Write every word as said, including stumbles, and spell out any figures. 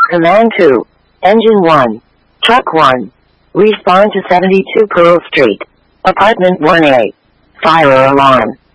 Command two. Engine one. Truck one. Respond to seventy-two Pearl Street. Apartment one A. Fire alarm.